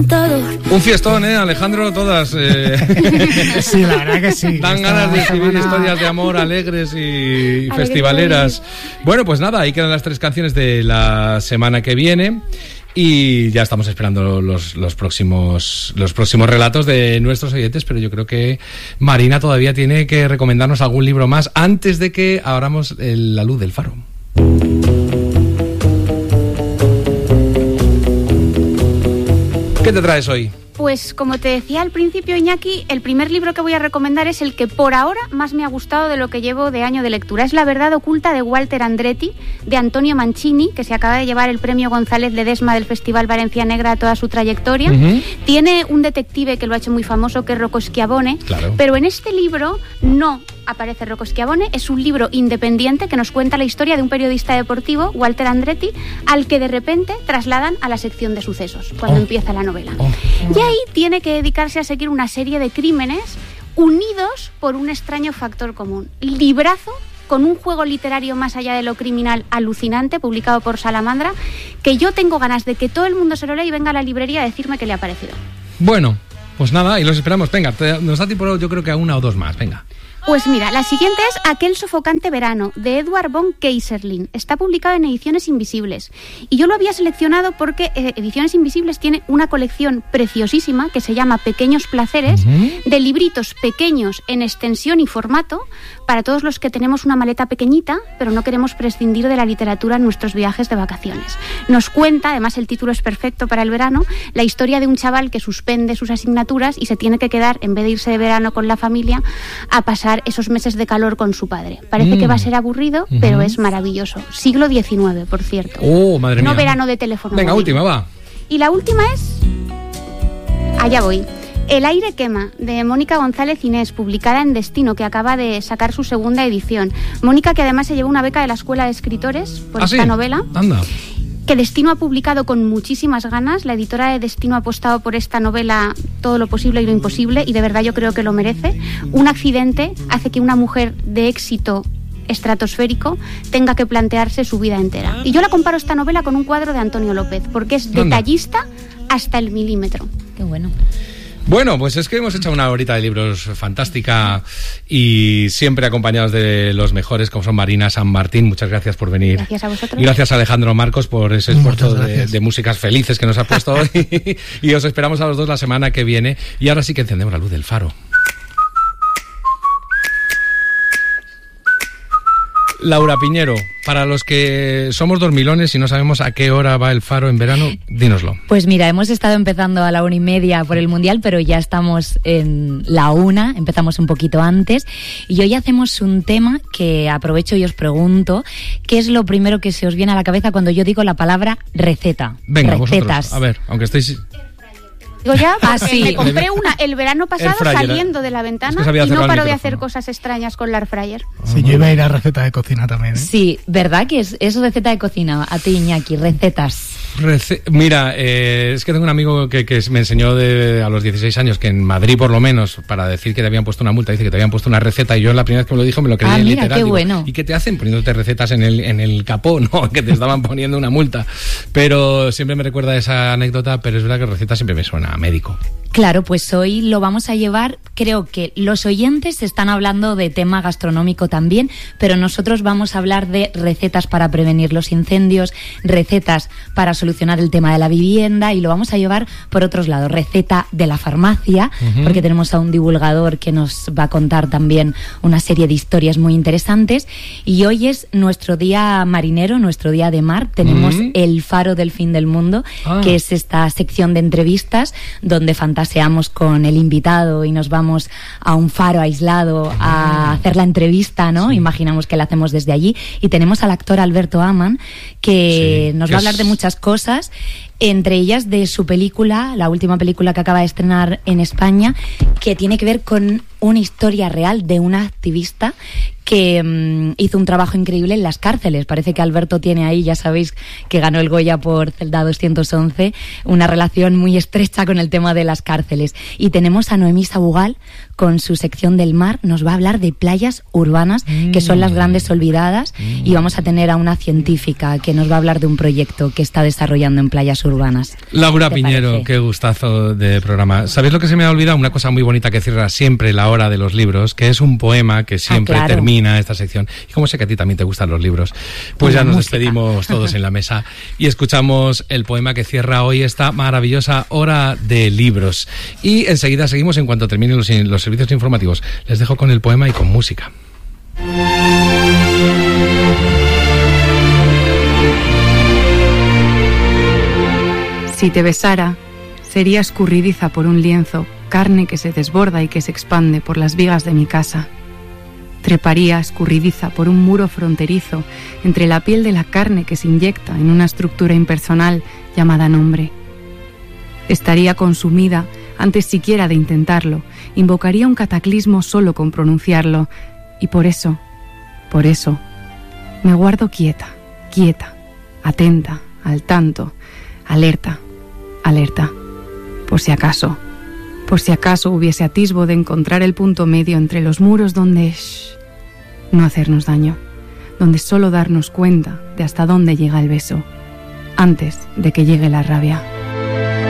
encantador. Un fiestón, Alejandro, todas. Sí, la verdad que sí. Dan ganas de escribir historias de amor alegres y festivaleras. Bueno, pues nada, ahí quedan las 3 canciones de la semana que viene. Y ya estamos esperando los próximos relatos de nuestros oyentes, pero yo creo que Marina todavía tiene que recomendarnos algún libro más antes de que abramos la luz del faro. ¿Qué te traes hoy? Pues como te decía al principio, Iñaki, el primer libro que voy a recomendar es el que por ahora más me ha gustado de lo que llevo de año de lectura. Es La verdad oculta de Walter Andretti, de Antonio Mancini, que se acaba de llevar el premio González Ledesma del Festival Valencia Negra a toda su trayectoria. Tiene un detective que lo ha hecho muy famoso, que es Rocco Schiavone, claro. Pero en este libro no aparece Rocco Schiavone. Es un libro independiente que nos cuenta la historia de un periodista deportivo, Walter Andretti, al que de repente trasladan a la sección de sucesos cuando empieza la novela. Y ahí tiene que dedicarse a seguir una serie de crímenes unidos por un extraño factor común. Librazo, con un juego literario más allá de lo criminal alucinante, publicado por Salamandra, que yo tengo ganas de que todo el mundo se lo lea y venga a la librería a decirme qué le ha parecido. Bueno, pues nada, y los esperamos. Venga, nos da tiempo yo creo que a 1 o 2 más, venga. Pues mira, la siguiente es Aquel sofocante verano, de Edward von Keyserlin. Está publicado en Ediciones Invisibles. Y yo lo había seleccionado porque Ediciones Invisibles tiene una colección preciosísima que se llama Pequeños Placeres, de libritos pequeños en extensión y formato, para todos los que tenemos una maleta pequeñita, pero no queremos prescindir de la literatura en nuestros viajes de vacaciones. Nos cuenta, además el título es perfecto para el verano, la historia de un chaval que suspende sus asignaturas y se tiene que quedar, en vez de irse de verano con la familia, a pasar esos meses de calor con su padre. Parece que va a ser aburrido, pero es maravilloso. Siglo XIX, por cierto. ¡Oh, madre mía! No verano de teléfono. Venga, móvil. última, va. Y la última es... Allá voy. El aire quema, de Mónica González Inés, publicada en Destino, que acaba de sacar su segunda edición. Mónica, que además se llevó una beca de la Escuela de Escritores por esta novela. Anda. Que Destino ha publicado con muchísimas ganas. La editora de Destino ha apostado por esta novela todo lo posible y lo imposible, y de verdad yo creo que lo merece. Un accidente hace que una mujer de éxito estratosférico tenga que plantearse su vida entera. Y yo la comparo esta novela con un cuadro de Antonio López, porque es detallista hasta el milímetro. Qué bueno. Bueno, pues es que hemos hecho una horita de libros fantástica y siempre acompañados de los mejores, como son Marina San Martín. Muchas gracias por venir. Gracias a vosotros. Y gracias a Alejandro Marcos por ese esfuerzo de músicas felices que nos ha puesto hoy. Y os esperamos a los dos la semana que viene. Y ahora sí que encendemos la luz del faro. Laura Piñero, para los que somos dormilones y no sabemos a qué hora va el faro en verano, dínoslo. Pues mira, hemos estado empezando a la 1:30 por el Mundial, pero ya estamos en la 1, empezamos un poquito antes, y hoy hacemos un tema que aprovecho y os pregunto, ¿qué es lo primero que se os viene a la cabeza cuando yo digo la palabra receta? Venga, recetas. Vosotros, a ver, aunque estéis... Digo ya, porque me compré una el verano pasado saliendo de la ventana y no paro de hacer cosas extrañas con la air fryer. Sí, yo iba a ir a receta de cocina también, ¿eh? Sí, ¿verdad que es receta de cocina? A ti, Iñaki, recetas. Mira, es que tengo un amigo que me enseñó a los 16 años que en Madrid, por lo menos, para decir que te habían puesto una multa, dice que te habían puesto una receta, y yo la primera vez que me lo dijo me lo creí mira, literal. Qué bueno. ¿Y qué te hacen? Poniéndote recetas en el capó, ¿no? Que te estaban poniendo una multa. Pero siempre me recuerda esa anécdota, pero es verdad que receta siempre me suena a médico. Claro, pues hoy lo vamos a llevar, creo que los oyentes están hablando de tema gastronómico también, pero nosotros vamos a hablar de recetas para prevenir los incendios, recetas para solucionar el tema de la vivienda, y lo vamos a llevar por otros lados, receta de la farmacia, porque tenemos a un divulgador que nos va a contar también una serie de historias muy interesantes, y hoy es nuestro día marinero, nuestro día de mar, tenemos el faro del fin del mundo, que es esta sección de entrevistas donde fantaseamos con el invitado y nos vamos a un faro aislado a hacer la entrevista, ¿no? Sí. Imaginamos que la hacemos desde allí, y tenemos al actor Alberto Amann que nos va a hablar de muchas cosas, entre ellas de su película, la última película que acaba de estrenar en España, que tiene que ver con una historia real de una activista que hizo un trabajo increíble en las cárceles. Parece que Alberto tiene ahí, ya sabéis, que ganó el Goya por Celda 211, una relación muy estrecha con el tema de las cárceles. Y tenemos a Noemí Sabugal con su sección del mar, nos va a hablar de playas urbanas, que son las grandes olvidadas, y vamos a tener a una científica que nos va a hablar de un proyecto que está desarrollando en playas urbanas. Laura Piñero, qué gustazo de programa. ¿Sabéis lo que se me ha olvidado? Una cosa muy bonita que cierra siempre la hora de los libros, que es un poema que siempre termina esta sección. Y como sé que a ti también te gustan los libros, pues ya nos despedimos todos en la mesa y escuchamos el poema que cierra hoy esta maravillosa hora de libros. Y enseguida seguimos en cuanto terminen los servicios informativos. Les dejo con el poema y con música. Si te besara, sería escurridiza por un lienzo, carne que se desborda y que se expande por las vigas de mi casa. Treparía escurridiza por un muro fronterizo entre la piel de la carne que se inyecta en una estructura impersonal llamada nombre. Estaría consumida antes siquiera de intentarlo, invocaría un cataclismo solo con pronunciarlo, y por eso, me guardo quieta, atenta, al tanto, alerta, por si acaso hubiese atisbo de encontrar el punto medio entre los muros donde no hacernos daño, donde solo darnos cuenta de hasta dónde llega el beso, antes de que llegue la rabia.